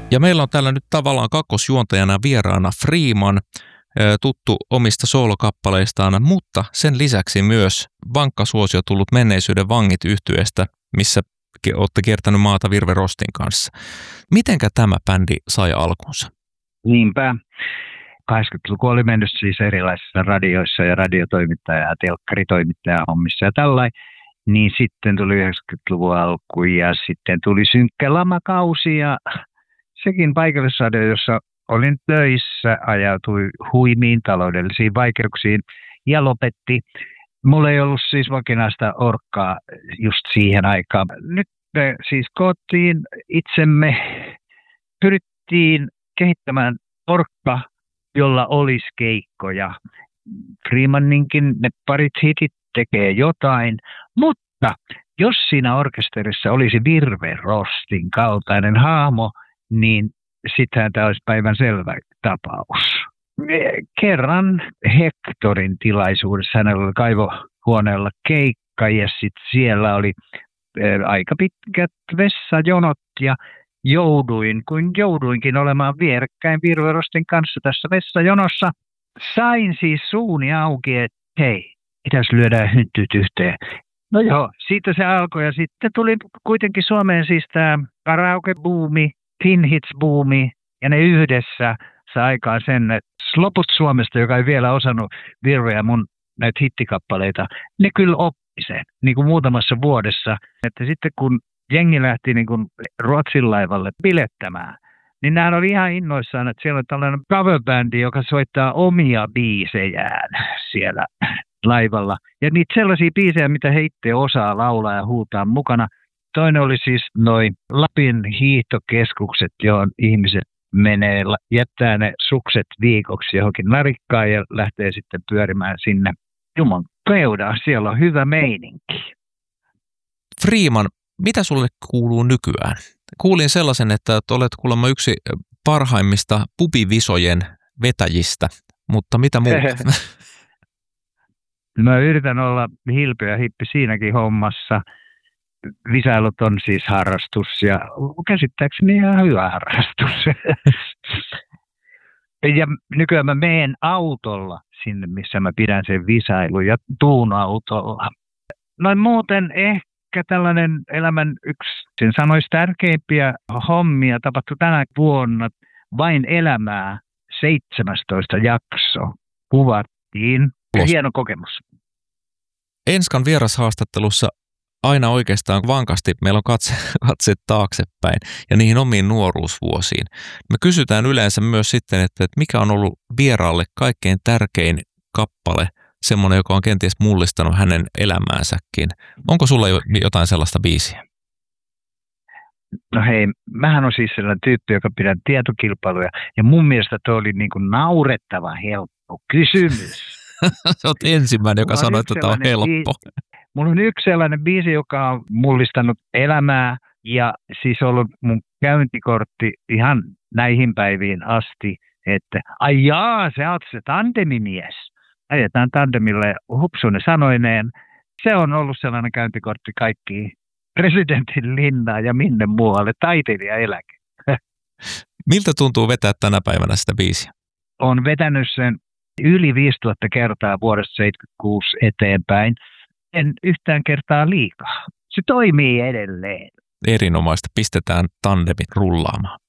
Ja meillä on täällä nyt tavallaan kakkosjuontajana vieraana Freeman, tuttu omista soolokappaleistaan, mutta sen lisäksi myös vankka suosio tullut Menneisyyden vangit -yhtyeestä, missä olette kiertänyt maata Virve Rostin kanssa. Mitenkä tämä bändi sai alkunsa? Niinpä. 80-luku oli mennyt siis erilaisissa radioissa ja radiotoimittaja ja telkkaritoimittaja hommissa ja tällainen. Niin sitten tuli 90-luvun alku ja sitten tuli synkkä lamakausi ja sekin paikallisradio, jossa olin töissä, ajautui huimiin taloudellisiin vaikeuksiin ja lopetti. Mulla ei ollut siis vakinaista orkkaa just siihen aikaan. Nyt me siis koottiin itsemme, pyrittiin kehittämään orkka, jolla olisi keikkoja. Freemaninkin ne parit hitit tekee jotain, mutta jos siinä orkesterissa olisi Virve Rostin kaltainen hahmo, niin sittenhän tämä olisi päivän selvä tapaus. Kerran Hectorin tilaisuudessa hänellä oli kaivohuoneella keikka ja sitten siellä oli aika pitkät vessajonot ja jouduinkin olemaan vierekkäin Virve Rostin kanssa tässä vessajonossa. Sain siis suuni auki, että hei, pitäisi lyödä hynttyyt yhteen. No joo, siitä se alkoi ja sitten tuli kuitenkin Suomeen siis tämä karaoke-buumi, Teen Hits-buumi ja ne yhdessä sai aikaan sen, että loput Suomesta, joka ei vielä osannut Virve ja mun näitä hittikappaleita, ne kyllä oppi sen niin kuin muutamassa vuodessa. Että sitten kun jengi lähti niin kuin Ruotsin laivalle bilettämään, niin nämä oli ihan innoissaan, että siellä on tällainen coverbändi, joka soittaa omia biisejään siellä laivalla. Ja niitä sellaisia biisejä, mitä he itse osaa laulaa ja huutaa mukana. Toinen oli siis noin Lapin hiihtokeskukset, johon ihmiset menee, jättää ne sukset viikoksi johonkin narikkaan ja lähtee sitten pyörimään sinne Juman peudaan. Siellä on hyvä meininki. Freeman, mitä sulle kuuluu nykyään? Kuulin sellaisen, että olet kuulemma yksi parhaimmista pubivisojen vetäjistä, mutta mitä muuta? Mä yritän olla hilpeä hippi siinäkin hommassa. Visailut on siis harrastus ja käsittääkseni ihan hyvä harrastus. Ja nykyään mä menen autolla sinne, missä mä pidän sen visailun ja tuun autolla. Noin muuten ehkä tällainen elämän yksi, sen sanoisi tärkeimpiä hommia tapahtui tänä vuonna. Vain elämää 17 jakso kuvattiin. Hieno kokemus. Enskan vierashaastattelussa aina oikeastaan vankasti meillä on katseet taaksepäin ja niihin omiin nuoruusvuosiin. Me kysytään yleensä myös sitten, että mikä on ollut vieraalle kaikkein tärkein kappale, semmoinen, joka on kenties mullistanut hänen elämäänsäkin. Onko sulla jotain sellaista biisiä? No hei, mähän on siis sellainen tyyppi, joka pidän tietokilpailuja ja mun mielestä tuo oli niin kuin naurettava helppo kysymys. Sä oot ensimmäinen, joka sanoi, että tämä on helppo. Mulla on yksi sellainen biisi, joka on mullistanut elämää ja siis ollut mun käyntikortti ihan näihin päiviin asti, että ai jaa, sä oot se tandemimies. Ajetaan tandemille hupsuinen sanoineen. Se on ollut sellainen käyntikortti kaikkiin presidentin linnaan ja minne muualle, taiteilijaeläke. Miltä tuntuu vetää tänä päivänä sitä biisiä? Olen vetänyt sen yli 5000 kertaa vuodesta 76 eteenpäin. En yhtään kertaa liikaa. Se toimii edelleen. Erinomaista. Pistetään tandemit rullaamaan.